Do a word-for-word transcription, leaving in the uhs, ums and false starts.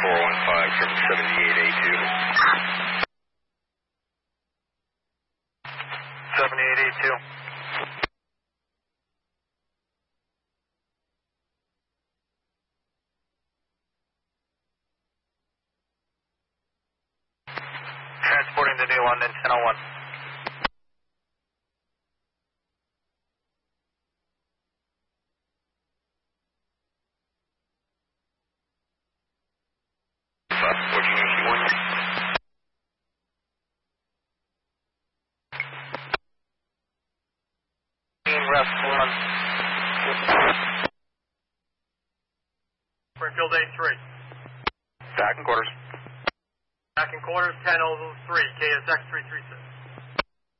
four one five, seventy-eight A two. seventy-eight A two. Transporting to New London, ten oh one. What you need, one? Ref one. Springfield A three. Back in quarters. Back in quarters, ten oh three, K S X three three six.